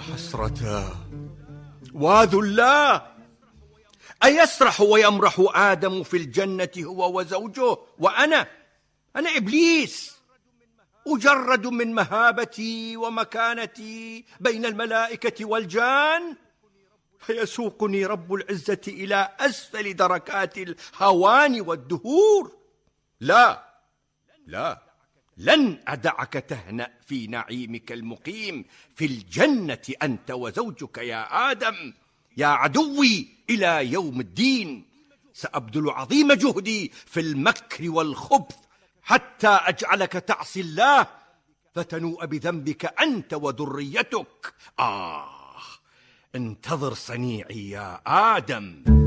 حسرتاه وذلاه، أيسرح ويمرح آدم في الجنة هو وزوجه، وأنا إبليس أجرد من مهابتي ومكانتي بين الملائكة والجان، فيسوقني رب العزة إلى أسفل دركات الهوان والدهور. لا لا، لن أدعك تهنأ في نعيمك المقيم في الجنة أنت وزوجك يا آدم، يا عدوي إلى يوم الدين. سأبذل عظيم جهدي في المكر والخبث حتى أجعلك تعصي الله فتنوء بذنبك أنت وذريتك. انتظر صنيعي يا آدم.